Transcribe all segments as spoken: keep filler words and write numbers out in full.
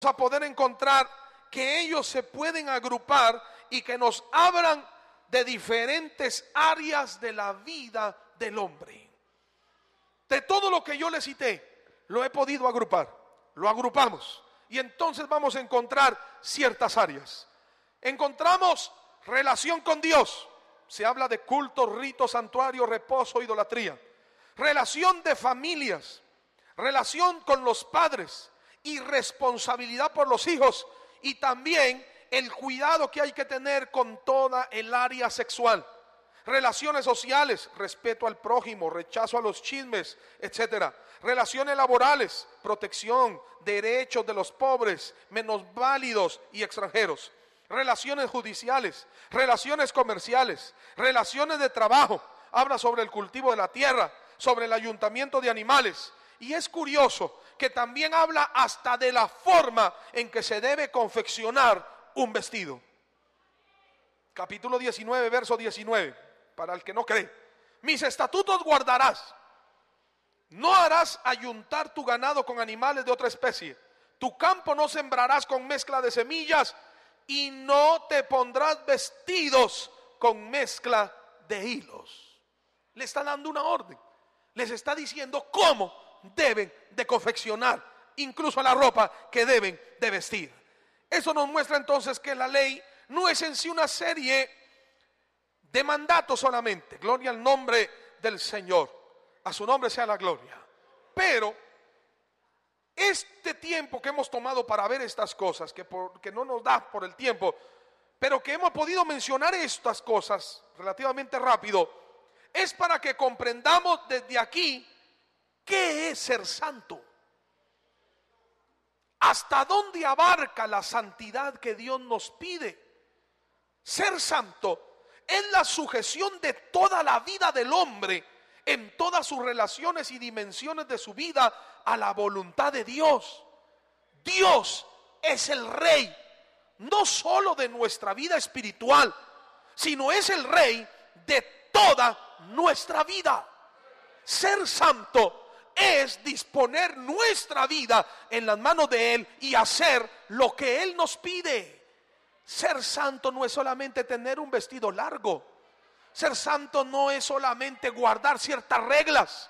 a poder encontrar que ellos se pueden agrupar y que nos hablan de diferentes áreas de la vida del hombre. De todo lo que yo le cité, lo he podido agrupar, lo agrupamos y entonces vamos a encontrar ciertas áreas. Encontramos relación con Dios, se habla de culto, rito, santuario, reposo, idolatría. Relación de familias, relación con los padres y responsabilidad por los hijos, y también el cuidado que hay que tener con toda el área sexual. Relaciones sociales, respeto al prójimo, rechazo a los chismes, etcétera. Relaciones laborales, protección, derechos de los pobres, menosválidos y extranjeros. Relaciones judiciales, relaciones comerciales, relaciones de trabajo. Habla sobre el cultivo de la tierra, sobre el ayuntamiento de animales. Y es curioso que también habla hasta de la forma en que se debe confeccionar un vestido. Capítulo diecinueve, verso diecinueve, para el que no cree. Mis estatutos guardarás. No harás ayuntar tu ganado con animales de otra especie. Tu campo no sembrarás con mezcla de semillas y no te pondrás vestidos con mezcla de hilos. Le está dando una orden. Les está diciendo cómo deben de confeccionar incluso la ropa que deben de vestir. Eso nos muestra entonces que la ley no es en sí una serie de mandatos solamente. Gloria al nombre del Señor. A su nombre sea la gloria. Pero este tiempo que hemos tomado para ver estas cosas, que, por, que no nos da por el tiempo, pero que hemos podido mencionar estas cosas relativamente rápido, es para que comprendamos desde aquí qué es ser santo. ¿Hasta dónde abarca la santidad que Dios nos pide? Ser santo es la sujeción de toda la vida del hombre en todas sus relaciones y dimensiones de su vida a la voluntad de Dios. Dios es el Rey, no solo de nuestra vida espiritual, sino es el Rey de toda nuestra vida. Ser santo es disponer nuestra vida en las manos de Él y hacer lo que Él nos pide. Ser santo no es solamente tener un vestido largo. Ser santo no es solamente guardar ciertas reglas.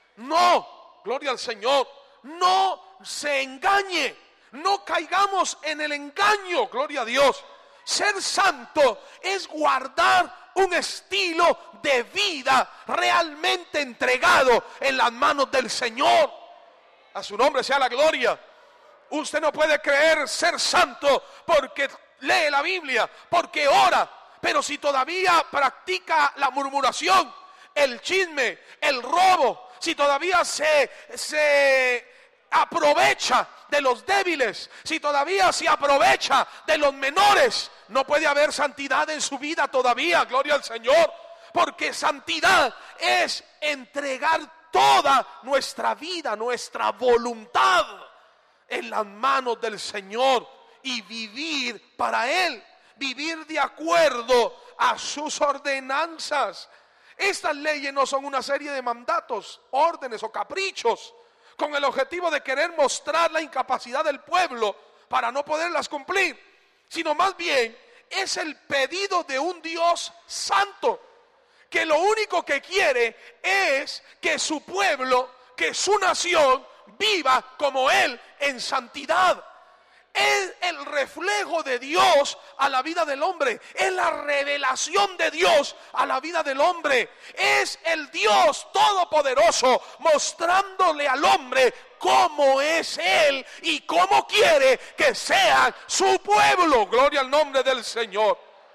No, gloria al Señor. No se engañe. No caigamos en el engaño, gloria a Dios. Ser santo es guardar un estilo de vida realmente entregado en las manos del Señor. A su nombre sea la gloria. Usted no puede creer ser santo porque lee la Biblia, porque ora, pero si todavía practica la murmuración, el chisme, el robo, si todavía se, se aprovecha de los débiles, si todavía se aprovecha de los menores, no puede haber santidad en su vida todavía, gloria al Señor, porque santidad es entregar toda nuestra vida, nuestra voluntad en las manos del Señor y vivir para Él, vivir de acuerdo a sus ordenanzas. Estas leyes no son una serie de mandatos, órdenes o caprichos con el objetivo de querer mostrar la incapacidad del pueblo para no poderlas cumplir, sino más bien es el pedido de un Dios santo, que lo único que quiere es que su pueblo, que su nación viva como Él en santidad. Es el reflejo de Dios a la vida del hombre, es la revelación de Dios a la vida del hombre, es el Dios todopoderoso mostrándole al hombre cómo es Él y cómo quiere que sea su pueblo. Gloria al nombre del Señor.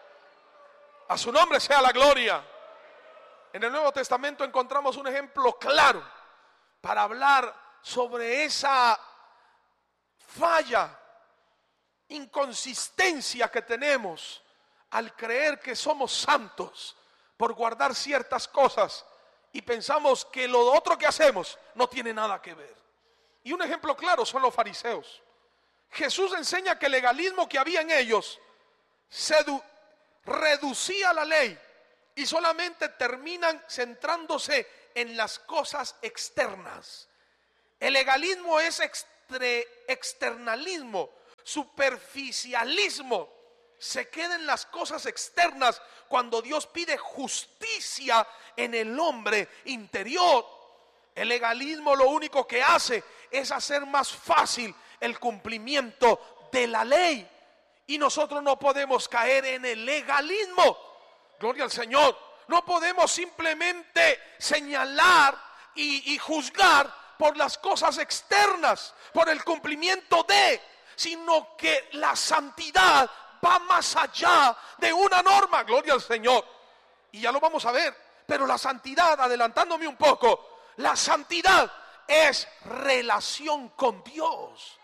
A su nombre sea la gloria. En el Nuevo Testamento encontramos un ejemplo claro para hablar sobre esa falla, inconsistencia que tenemos al creer que somos santos por guardar ciertas cosas y pensamos que lo otro que hacemos no tiene nada que ver. Y un ejemplo claro son los fariseos. Jesús enseña que el legalismo que había en ellos sedu- reducía la ley y solamente terminan centrándose en las cosas externas. El legalismo es extre- externalismo, superficialismo se queda en las cosas externas cuando Dios pide justicia en el hombre interior. El legalismo lo único que hace es hacer más fácil el cumplimiento de la ley. Y nosotros no podemos caer en el legalismo. Gloria al Señor. No podemos simplemente señalar y, y juzgar por las cosas externas, por el cumplimiento de, sino que la santidad va más allá de una norma. Gloria al Señor. Y ya lo vamos a ver. Pero la santidad, adelantándome un poco, la santidad es relación con Dios.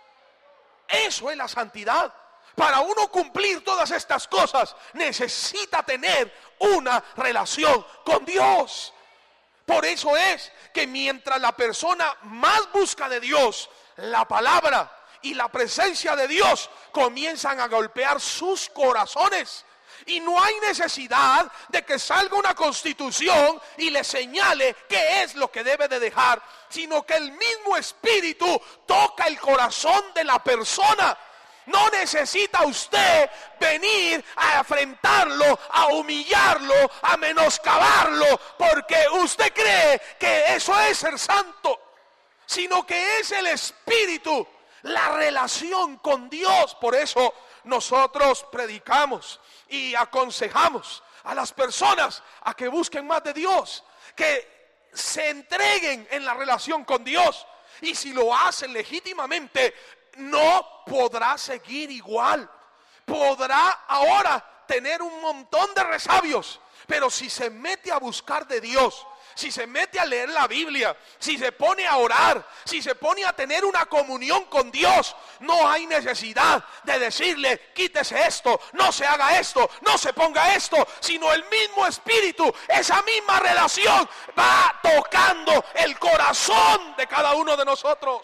Eso es la santidad. Para uno cumplir todas estas cosas, necesita tener una relación con Dios. Por eso es que mientras la persona más busca de Dios, la palabra y la presencia de Dios comienzan a golpear sus corazones. Y no hay necesidad de que salga una constitución y le señale qué es lo que debe de dejar, sino que el mismo Espíritu toca el corazón de la persona. No necesita usted venir a enfrentarlo, a humillarlo, a menoscabarlo, porque usted cree que eso es ser santo, sino que es el Espíritu, la relación con Dios. Por eso nosotros predicamos y aconsejamos a las personas a que busquen más de Dios, que se entreguen en la relación con Dios. Y si lo hacen legítimamente, no podrá seguir igual. Podrá ahora tener un montón de resabios, pero si se mete a buscar de Dios, si se mete a leer la Biblia, si se pone a orar, si se pone a tener una comunión con Dios, no hay necesidad de decirle quítese esto, no se haga esto, no se ponga esto, sino el mismo Espíritu, esa misma relación va tocando el corazón de cada uno de nosotros.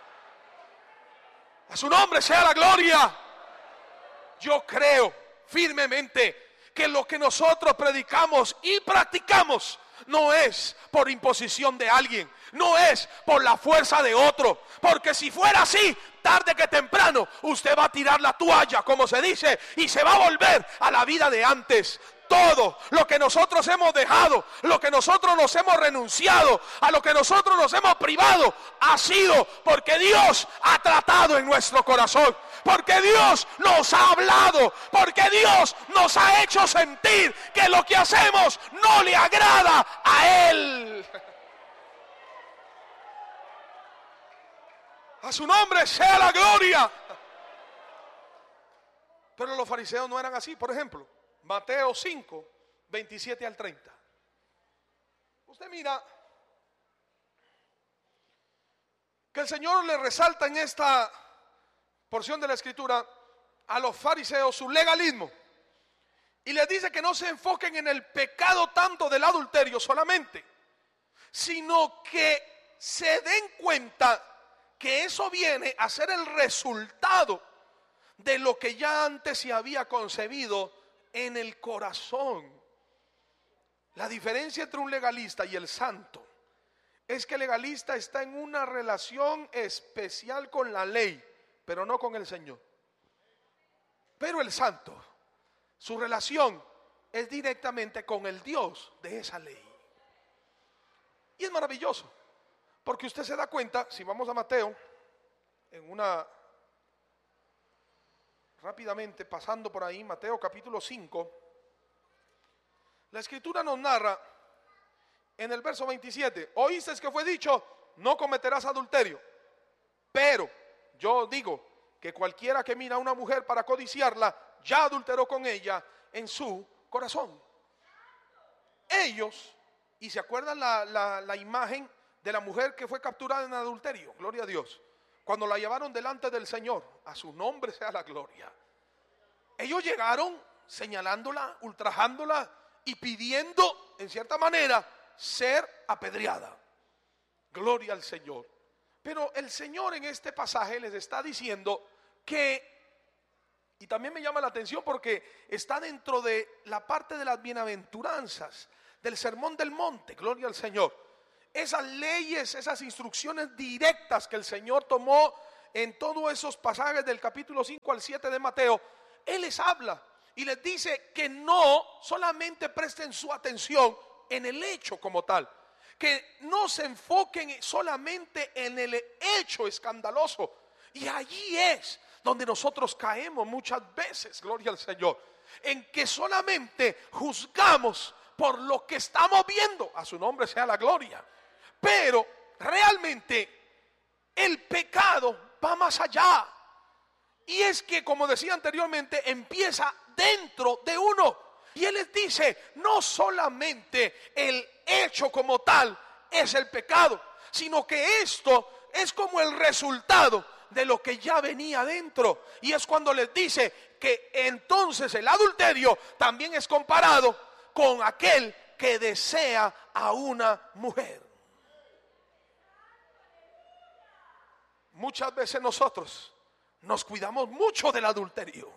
A su nombre sea la gloria. Yo creo firmemente que lo que nosotros predicamos y practicamos no es por imposición de alguien, no es por la fuerza de otro, porque si fuera así, tarde que temprano usted va a tirar la toalla, como se dice, y se va a volver a la vida de antes. Todo lo que nosotros hemos dejado, lo que nosotros nos hemos renunciado, a lo que nosotros nos hemos privado, ha sido porque Dios ha tratado en nuestro corazón, porque Dios nos ha hablado, porque Dios nos ha hecho sentir que lo que hacemos no le agrada a Él. A su nombre sea la gloria. Pero los fariseos no eran así. Por ejemplo, Mateo cinco, veintisiete al treinta. Usted mira que el Señor le resalta en esta porción de la Escritura a los fariseos su legalismo. Y les dice que no se enfoquen en el pecado tanto del adulterio solamente, sino que se den cuenta que eso viene a ser el resultado de lo que ya antes se había concebido en el corazón. La diferencia entre un legalista y el santo es que el legalista está en una relación especial con la ley, pero no con el Señor. Pero el santo, su relación es directamente con el Dios de esa ley. Y es maravilloso, porque usted se da cuenta, si vamos a Mateo, en una rápidamente pasando por ahí, Mateo capítulo cinco, la Escritura nos narra en el verso veintisiete: oíste que fue dicho, no cometerás adulterio, pero yo digo que cualquiera que mira a una mujer para codiciarla, ya adulteró con ella en su corazón. Ellos, y se acuerdan la, la, la imagen de la mujer que fue capturada en adulterio, gloria a Dios, cuando la llevaron delante del Señor, a su nombre sea la gloria. Ellos llegaron señalándola, ultrajándola y pidiendo, en cierta manera, ser apedreada. Gloria al Señor. Pero el Señor en este pasaje les está diciendo que, y también me llama la atención porque está dentro de la parte de las bienaventuranzas, del sermón del monte, gloria al Señor. Esas leyes, esas instrucciones directas que el Señor tomó en todos esos pasajes del capítulo cinco al siete de Mateo, Él les habla y les dice que no solamente presten su atención en el hecho como tal, que no se enfoquen solamente en el hecho escandaloso. Y allí es donde nosotros caemos muchas veces, gloria al Señor, en que solamente juzgamos por lo que estamos viendo. A su nombre sea la gloria. Pero realmente el pecado va más allá. Y es que, como decía anteriormente, empieza dentro de uno. Y Él les dice, no solamente el hecho como tal es el pecado, sino que esto es como el resultado de lo que ya venía dentro. Y es cuando les dice que entonces el adulterio también es comparado con aquel que desea a una mujer. Muchas veces nosotros nos cuidamos mucho del adulterio,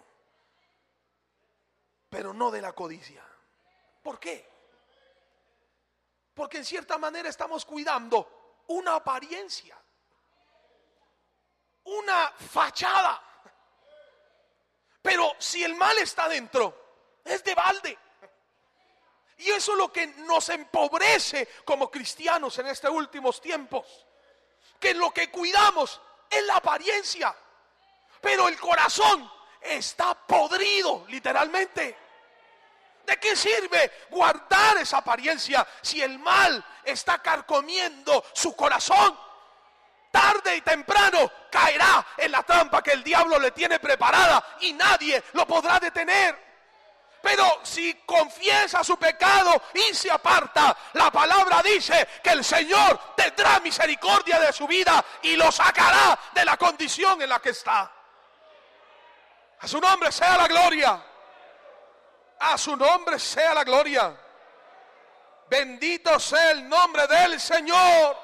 pero no de la codicia. ¿Por qué? Porque en cierta manera estamos cuidando una apariencia, una fachada. Pero si el mal está dentro, es de balde. Y eso es lo que nos empobrece como cristianos en estos últimos tiempos, que lo que cuidamos es la apariencia, pero el corazón está podrido, literalmente. ¿De qué sirve guardar esa apariencia si el mal está carcomiendo su corazón? Tarde y temprano caerá en la trampa que el diablo le tiene preparada y nadie lo podrá detener. Pero si confiesa su pecado y se aparta, la palabra dice que el Señor tendrá misericordia de su vida y lo sacará de la condición en la que está. A su nombre sea la gloria. A su nombre sea la gloria. Bendito sea el nombre del Señor.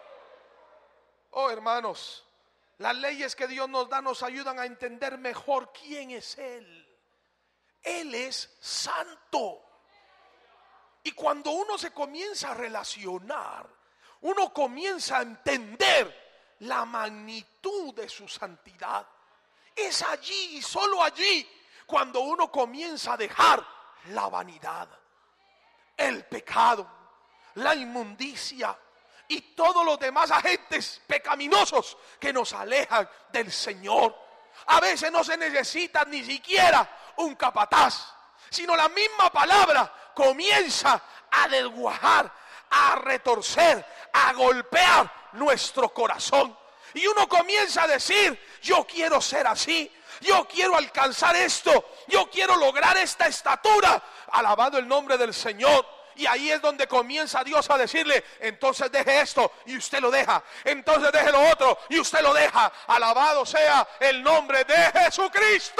Oh, hermanos, las leyes que Dios nos da nos ayudan a entender mejor quién es Él. Él es santo. Y cuando uno se comienza a relacionar, uno comienza a entender la magnitud de su santidad. Es allí y solo allí cuando uno comienza a dejar la vanidad, el pecado, la inmundicia y todos los demás agentes pecaminosos que nos alejan del Señor. A veces no se necesita ni siquiera un capataz, sino la misma palabra comienza a desguajar, a retorcer, a golpear nuestro corazón. Y uno comienza a decir, yo quiero ser así, yo quiero alcanzar esto, yo quiero lograr esta estatura. Alabado el nombre del Señor. Y ahí es donde comienza Dios a decirle, entonces deje esto y usted lo deja, entonces deje lo otro y usted lo deja. Alabado sea el nombre de Jesucristo.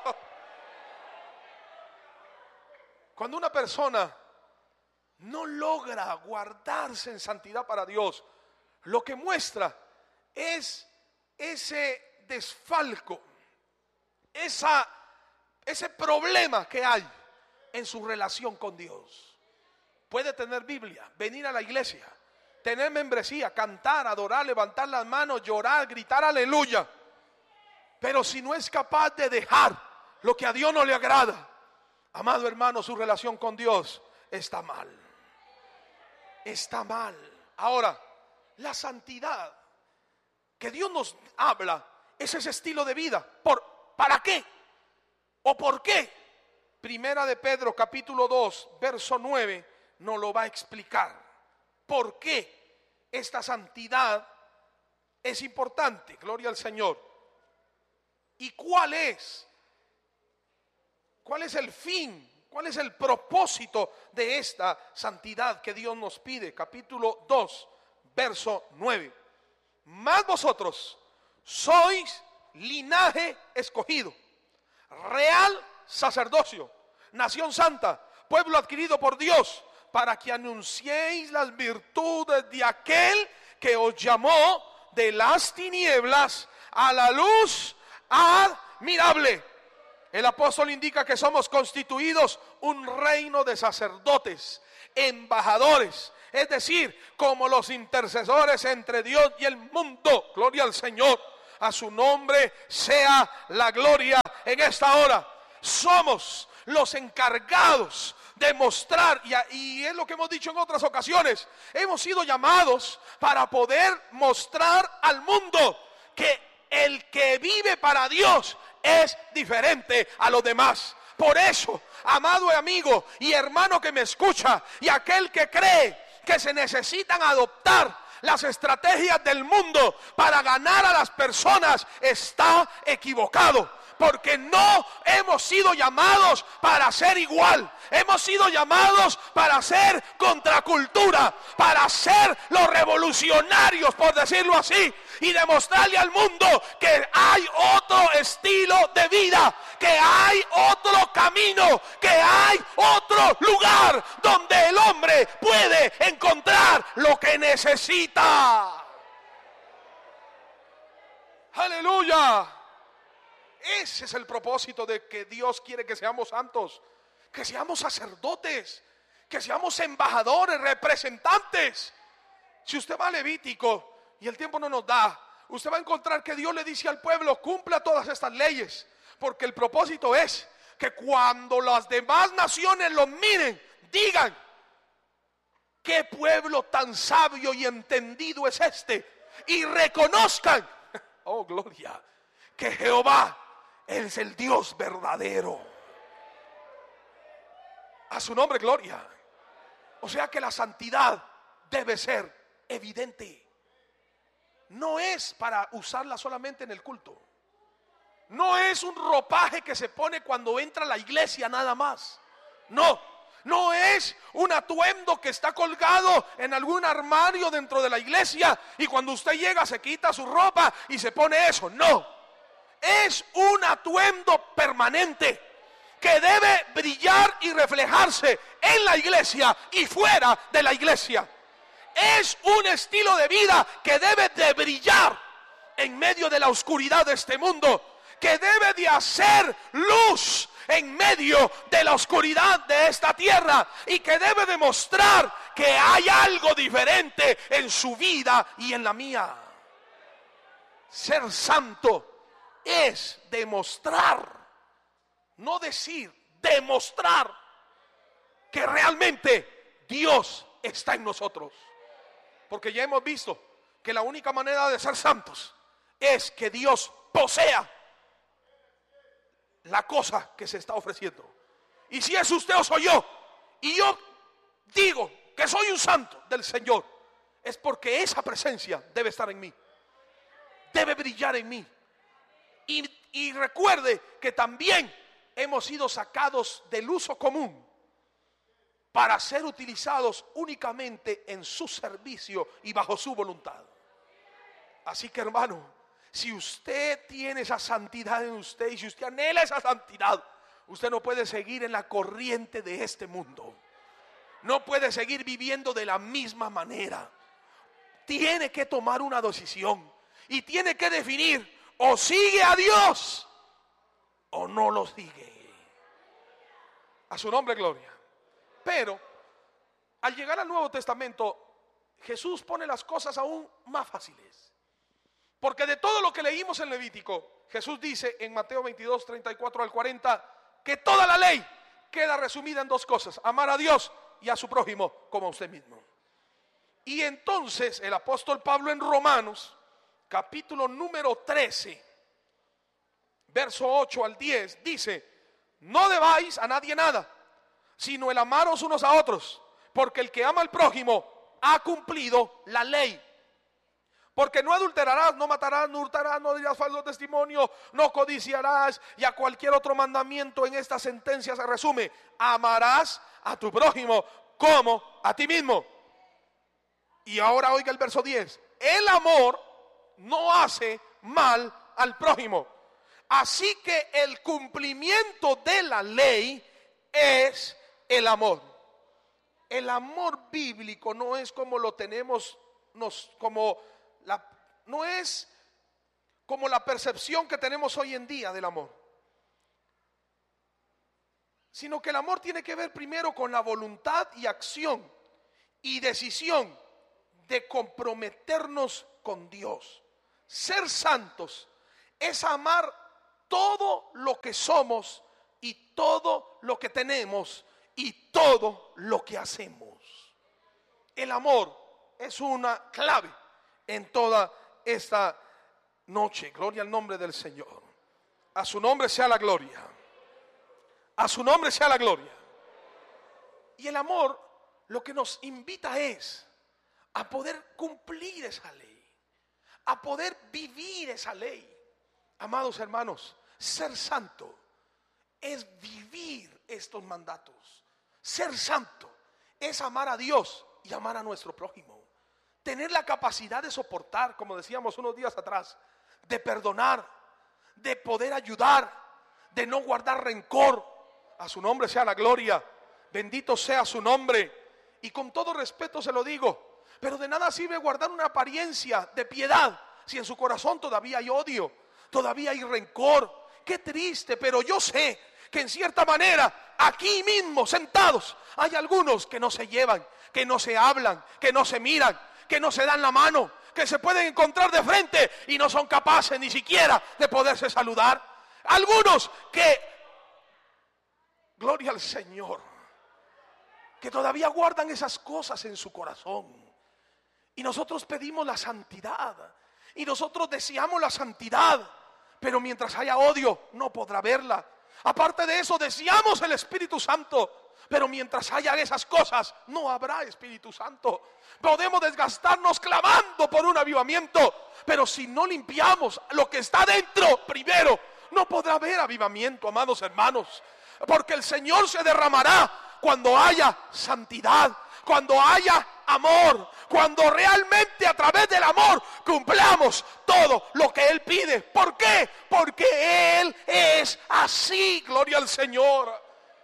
Cuando una persona no logra guardarse en santidad para Dios, lo que muestra es ese desfalco, esa, ese problema que hay en su relación con Dios. Puede tener Biblia, venir a la iglesia, tener membresía, cantar, adorar, levantar las manos, llorar, gritar aleluya. Pero si no es capaz de dejar lo que a Dios no le agrada, amado hermano, su relación con Dios está mal. Está mal. Ahora, la santidad que Dios nos habla es ese estilo de vida. ¿Por, ¿Para qué? ¿O por qué? Primera de Pedro capítulo dos, verso nueve, nos lo va a explicar. ¿Por qué esta santidad es importante? Gloria al Señor. ¿Y cuál es? ¿Cuál es el fin? ¿Cuál es el propósito de esta santidad que Dios nos pide? Capítulo dos, verso nueve. Mas vosotros sois linaje escogido, real sacerdocio, nación santa, pueblo adquirido por Dios, para que anunciéis las virtudes de aquel que os llamó de las tinieblas a la luz admirable. El apóstol indica que somos constituidos un reino de sacerdotes, embajadores, es decir, como los intercesores entre Dios y el mundo. Gloria al Señor. A su nombre sea la gloria en esta hora. Somos los encargados de mostrar, y, y es lo que hemos dicho en otras ocasiones, hemos sido llamados para poder mostrar al mundo que el que vive para Dios es diferente a los demás. Por eso, amado amigo y hermano que me escucha, y aquel que cree que se necesitan adoptar las estrategias del mundo para ganar a las personas, está equivocado. Porque no hemos sido llamados para ser igual. Hemos sido llamados para ser contracultura, para ser los revolucionarios, por decirlo así, y demostrarle al mundo que hay otro estilo de vida, que hay otro camino, que hay otro lugar donde el hombre puede encontrar lo que necesita. Aleluya. Ese es el propósito de que Dios quiere que seamos santos, que seamos sacerdotes, que seamos embajadores, representantes. Si usted va a Levítico, y el tiempo no nos da, usted va a encontrar que Dios le dice al pueblo: cumpla todas estas leyes, porque el propósito es que cuando las demás naciones los miren, digan: qué pueblo tan sabio y entendido es este, y reconozcan, oh gloria, que Jehová es el Dios verdadero. A su nombre gloria. O sea que la santidad debe ser evidente. No es para usarla solamente en el culto. No es un ropaje que se pone cuando entra a la iglesia nada más. No, no es un atuendo que está colgado en algún armario dentro de la iglesia y cuando usted llega se quita su ropa y se pone eso. No. Es un atuendo permanente que debe brillar y reflejarse en la iglesia y fuera de la iglesia. Es un estilo de vida que debe de brillar en medio de la oscuridad de este mundo, que debe de hacer luz en medio de la oscuridad de esta tierra y que debe demostrar que hay algo diferente en su vida y en la mía. Ser santo es demostrar, no decir, demostrar que realmente Dios está en nosotros. Porque ya hemos visto que la única manera de ser santos es que Dios posea la cosa que se está ofreciendo. Y si es usted o soy yo, y yo digo que soy un santo del Señor, es porque esa presencia debe estar en mí, debe brillar en mí. Y, y recuerde que también hemos sido sacados del uso común para ser utilizados únicamente en su servicio y bajo su voluntad. Así que, hermano, si usted tiene esa santidad en usted y si usted anhela esa santidad, usted no puede seguir en la corriente de este mundo. No puede seguir viviendo de la misma manera. Tiene que tomar una decisión y tiene que definir: o sigue a Dios o no lo sigue. A su nombre gloria. Pero al llegar al Nuevo Testamento, Jesús pone las cosas aún más fáciles. Porque de todo lo que leímos en Levítico, Jesús dice en Mateo veintidós, treinta y cuatro al cuarenta, que toda la ley queda resumida en dos cosas: amar a Dios y a su prójimo como a usted mismo. Y entonces el apóstol Pablo en Romanos, capítulo número trece, verso ocho al diez, dice: no debáis a nadie nada, sino el amaros unos a otros, porque el que ama al prójimo ha cumplido la ley. Porque no adulterarás, no matarás, no hurtarás, no dirás falso testimonio, no codiciarás, y a cualquier otro mandamiento en esta sentencia se resume: amarás a tu prójimo como a ti mismo. Y ahora oiga el verso diez: el amor no hace mal al prójimo. Así que el cumplimiento de la ley es el amor. El amor bíblico no es como lo tenemos, nos, como la, no es como la percepción que tenemos hoy en día del amor, sino que el amor tiene que ver primero con la voluntad y acción y decisión de comprometernos con Dios. Ser santos es amar todo lo que somos y todo lo que tenemos y todo lo que hacemos. El amor es una clave en toda esta noche. Gloria al nombre del Señor. A su nombre sea la gloria. A su nombre sea la gloria. Y el amor lo que nos invita es a poder cumplir esa ley, a poder vivir esa ley. Amados hermanos, ser santo es vivir estos mandatos. Ser santo es amar a Dios y amar a nuestro prójimo. Tener la capacidad de soportar, como decíamos unos días atrás, de perdonar, de poder ayudar, de no guardar rencor. A su nombre sea la gloria. Bendito sea su nombre. Y con todo respeto se lo digo, pero de nada sirve guardar una apariencia de piedad si en su corazón todavía hay odio, todavía hay rencor. Qué triste, pero yo sé que en cierta manera aquí mismo sentados hay algunos que no se llevan, que no se hablan, que no se miran, que no se dan la mano, que se pueden encontrar de frente y no son capaces ni siquiera de poderse saludar. Algunos que, gloria al Señor, que todavía guardan esas cosas en su corazón. Y nosotros pedimos la santidad, y nosotros deseamos la santidad, pero mientras haya odio no podrá verla. Aparte de eso, deseamos el Espíritu Santo, pero mientras haya esas cosas no habrá Espíritu Santo. Podemos desgastarnos clamando por un avivamiento, pero si no limpiamos lo que está dentro primero, no podrá haber avivamiento, amados hermanos, porque el Señor se derramará cuando haya santidad, cuando haya amor, cuando realmente a través del amor cumplamos todo lo que Él pide. ¿Por qué? Porque Él es así, gloria al Señor.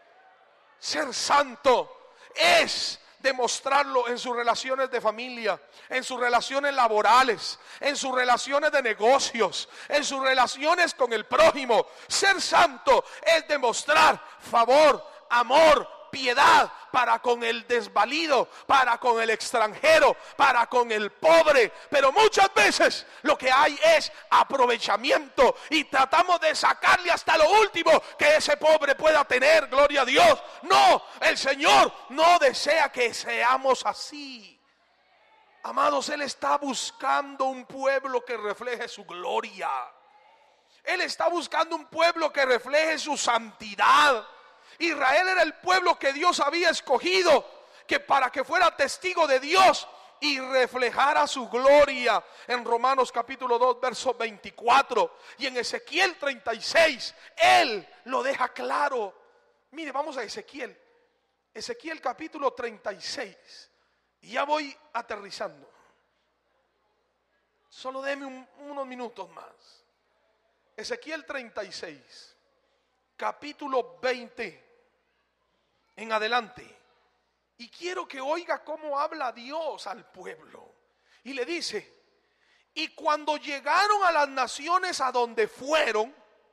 Ser santo es demostrarlo en sus relaciones de familia, en sus relaciones laborales, en sus relaciones de negocios, en sus relaciones con el prójimo. Ser santo es demostrar favor, amor, piedad para con el desvalido, para con el extranjero, para con el pobre. Pero muchas veces lo que hay es aprovechamiento y tratamos de sacarle hasta lo último que ese pobre pueda tener, gloria a Dios. No, el Señor no desea que seamos así. Amados, Él está buscando un pueblo que refleje su gloria. Él está buscando un pueblo que refleje su santidad. Israel era el pueblo que Dios había escogido, que para que fuera testigo de Dios y reflejara su gloria. En Romanos capítulo dos, verso veinticuatro, y en Ezequiel treinta y seis, Él lo deja claro. Mire, vamos a Ezequiel, Ezequiel capítulo treinta y seis, y ya voy aterrizando. Solo deme un, unos minutos más. Ezequiel treinta y seis, capítulo veinte en adelante, y quiero que oiga cómo habla Dios al pueblo. Y le dice: y cuando llegaron a las naciones a donde fueron,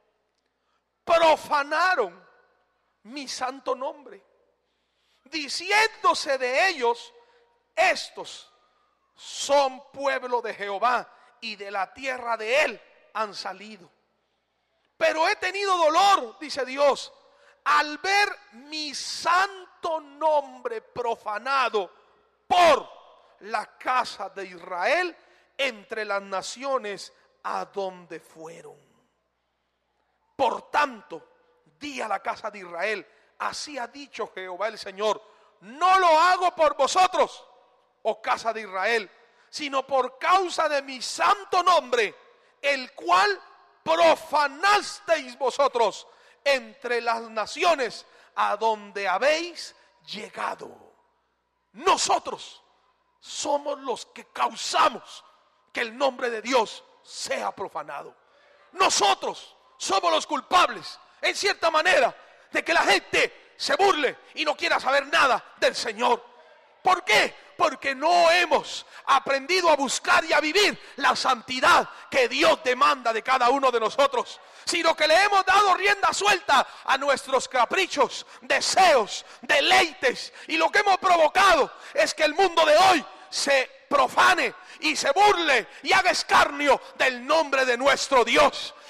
profanaron mi santo nombre, diciéndose de ellos: estos son pueblo de Jehová, y de la tierra de él han salido. Pero he tenido dolor, dice Dios, al ver mi santo nombre profanado por la casa de Israel entre las naciones a donde fueron. Por tanto, di a la casa de Israel: así ha dicho Jehová el Señor, no lo hago por vosotros, oh casa de Israel, sino por causa de mi santo nombre, el cual profanasteis vosotros entre las naciones a donde habéis llegado. Nosotros somos los que causamos que el nombre de Dios sea profanado. Nosotros somos los culpables, en cierta manera, de que la gente se burle y no quiera saber nada del Señor. ¿Por qué? Porque no hemos aprendido a buscar y a vivir la santidad que Dios demanda de cada uno de nosotros, sino que le hemos dado rienda suelta a nuestros caprichos, deseos, deleites, y lo que hemos provocado es que el mundo de hoy se profane y se burle y haga escarnio del nombre de nuestro Dios.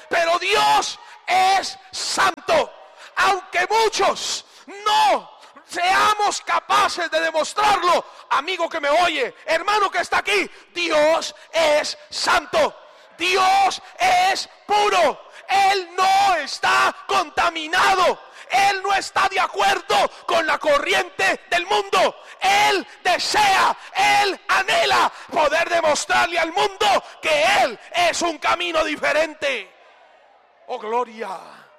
pero Dios es santo. Aunque muchos no seamos capaces de demostrarlo, amigo que me oye, hermano que está aquí, Dios es santo. Dios es puro. Él no está contaminado. Él no está de acuerdo con la corriente del mundo. Él desea, Él anhela poder demostrarle al mundo que Él es un camino diferente. Oh, gloria.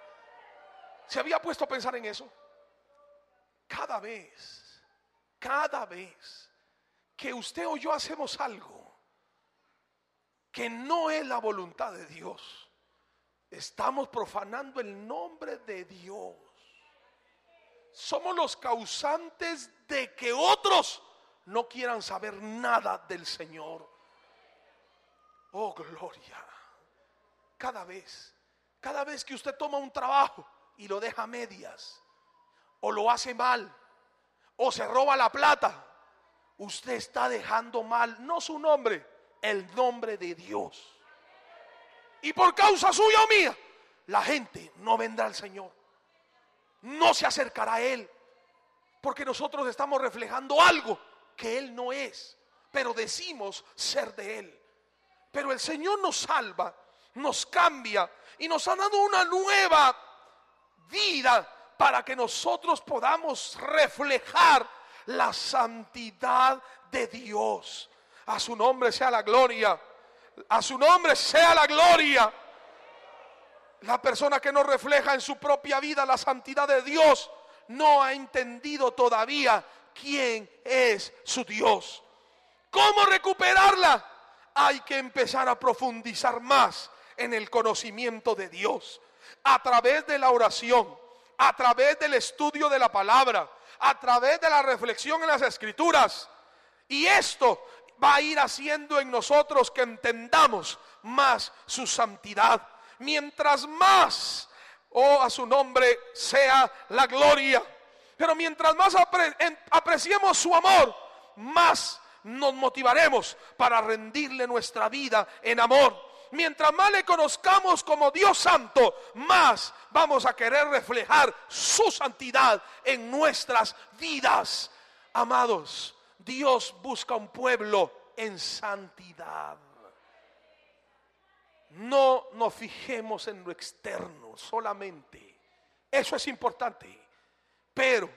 ¿Se había puesto a pensar en eso? Cada vez, cada vez que usted o yo hacemos algo que no es la voluntad de Dios, estamos profanando el nombre de Dios. Somos los causantes de que otros no quieran saber nada del Señor. Oh, gloria. Cada vez, cada vez que usted toma un trabajo y lo deja a medias, o lo hace mal, o se roba la plata, usted está dejando mal, no su nombre, el nombre de Dios. Y por causa suya o mía, la gente no vendrá al Señor, no se acercará a Él, porque nosotros estamos reflejando algo que Él no es, pero decimos ser de Él. Pero el Señor nos salva, nos cambia y nos ha dado una nueva vida para que nosotros podamos reflejar la santidad de Dios. A su nombre sea la gloria. A su nombre sea la gloria. La persona que no refleja en su propia vida la santidad de Dios no ha entendido todavía quién es su Dios. ¿Cómo recuperarla? Hay que empezar a profundizar más en el conocimiento de Dios a través de la oración, a través del estudio de la palabra, a través de la reflexión en las Escrituras. Y esto va a ir haciendo en nosotros que entendamos más su santidad. Mientras más, oh, a su nombre sea la gloria. Pero mientras más apre- en- apreciemos su amor, más nos motivaremos para rendirle nuestra vida en amor. Mientras más le conozcamos como Dios santo, más vamos a querer reflejar su santidad en nuestras vidas. Amados, Dios busca un pueblo en santidad. No nos fijemos en lo externo solamente. Eso es importante. Pero,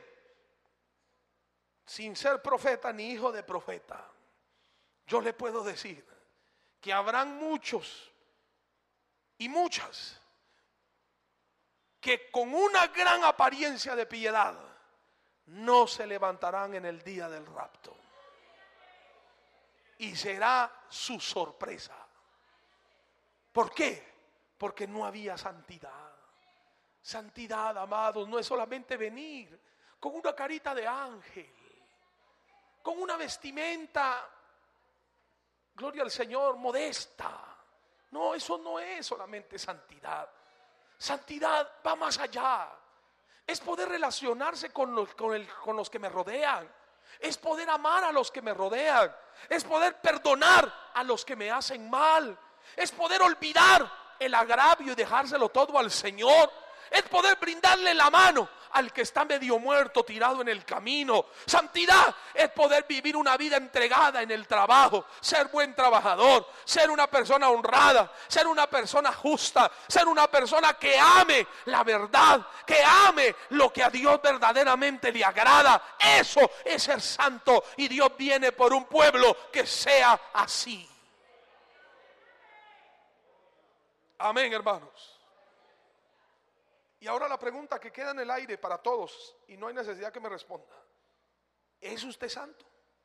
sin ser profeta ni hijo de profeta, yo le puedo decir que habrán muchos y muchas que con una gran apariencia de piedad no se levantarán en el día del rapto. Y será su sorpresa. ¿Por qué? Porque no había santidad. Santidad, amados, no es solamente venir con una carita de ángel, con una vestimenta, gloria al Señor, modesta. No, eso no es solamente santidad. Santidad va más allá. Es poder relacionarse con los, con el, con los que me rodean. Es poder amar a los que me rodean. Es poder perdonar a los que me hacen mal. Es poder olvidar el agravio y dejárselo todo al Señor. Es poder brindarle la mano al que está medio muerto, tirado en el camino. Santidad es poder vivir una vida entregada en el trabajo, ser buen trabajador, ser una persona honrada, ser una persona justa, ser una persona que ame la verdad, que ame lo que a Dios verdaderamente le agrada. Eso es ser santo, y Dios viene por un pueblo que sea así. Amén, hermanos. Y ahora la pregunta que queda en el aire para todos, y no hay necesidad que me responda: ¿es usted santo?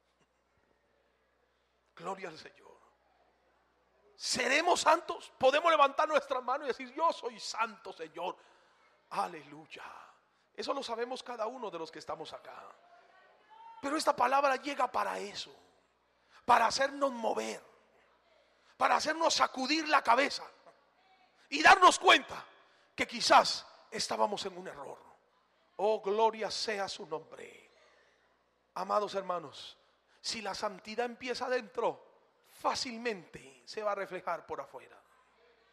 Gloria al Señor. ¿Seremos santos? Podemos levantar nuestras manos y decir: yo soy santo, Señor. Aleluya. Eso lo sabemos cada uno de los que estamos acá. Pero esta palabra llega para eso, para hacernos mover, para hacernos sacudir la cabeza y darnos cuenta que quizás estábamos en un error. Oh, gloria sea su nombre. Amados hermanos, si la santidad empieza adentro, fácilmente se va a reflejar por afuera.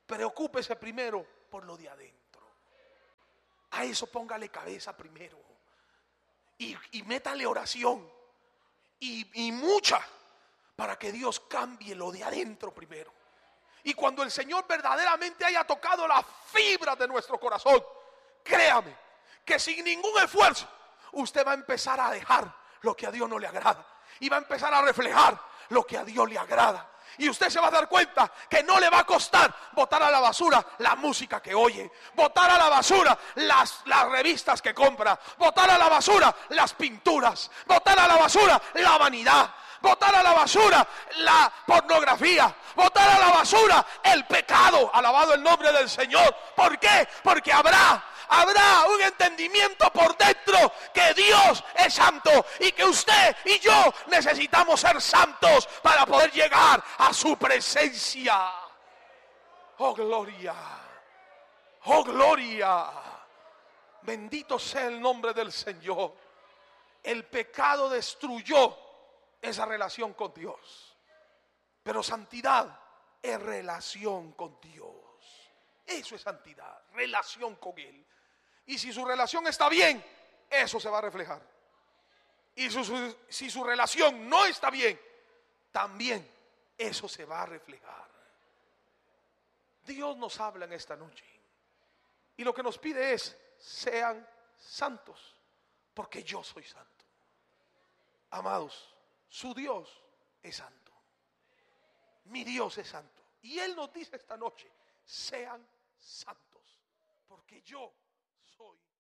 Preocúpese primero por lo de adentro. A eso póngale cabeza primero. Y, y métale oración. Y, y mucha. Para que Dios cambie lo de adentro primero. Y cuando el Señor verdaderamente haya tocado las fibras de nuestro corazón, créame que sin ningún esfuerzo usted va a empezar a dejar lo que a Dios no le agrada. Y va a empezar a reflejar lo que a Dios le agrada. Y usted se va a dar cuenta que no le va a costar botar a la basura la música que oye, botar a la basura las, las revistas que compra, botar a la basura las pinturas, botar a la basura la vanidad, botar a la basura la pornografía, botar a la basura el pecado. Alabado el nombre del Señor. ¿Por qué? Porque habrá Habrá un entendimiento por dentro que Dios es santo y que usted y yo necesitamos ser santos para poder llegar a su presencia. Oh, gloria. Oh, gloria. Bendito sea el nombre del Señor. El pecado destruyó esa relación con Dios. Pero santidad es relación con Dios. Eso es santidad, relación con Él. Y si su relación está bien, eso se va a reflejar. Y su, su, si su relación no está bien, también eso se va a reflejar. Dios nos habla en esta noche. Y lo que nos pide es, sean santos, porque yo soy santo. Amados, su Dios es santo. Mi Dios es santo. Y Él nos dice esta noche, sean santos, porque yo soy